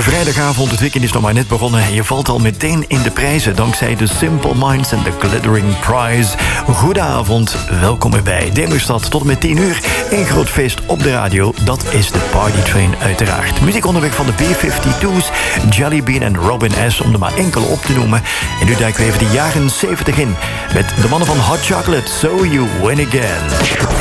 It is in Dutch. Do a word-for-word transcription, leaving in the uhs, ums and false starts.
Vrijdagavond, het weekend is nog maar net begonnen en je valt al meteen in de prijzen dankzij de Simple Minds en de Glittering Prize. Goedenavond, welkom erbij. Demerstad tot en met tien uur. Een groot feest op de radio, dat is de Party Train uiteraard. Muziek onderweg van de B vijfentwintig's, Jelly Bean en Robin S. om er maar enkele op te noemen. En nu duiken we even de jaren zeventig in met de mannen van Hot Chocolate, So You Win Again.